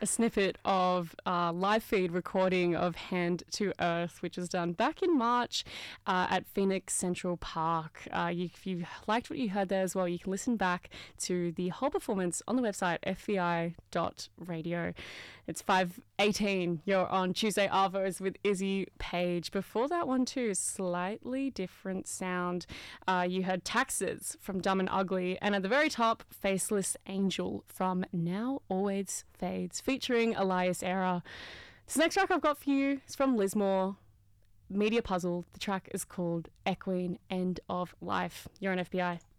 a snippet of live feed recording of Hand to Earth, which was done back in March at Phoenix Central Park. If you liked what you heard there as well, you can listen back to the whole performance on the website fbi.radio. It's 5:18. You're on Tuesday Arvos with Izzy Page. Before that one too, slightly different sound. You heard Taxes from Dumb and Ugly, and at the very top, Faceless Angel from Now Always Fades, featuring Elias Era. This next track I've got for you is from Lismore, Media Puzzle. The track is called Equine End of Life. You're on FBI.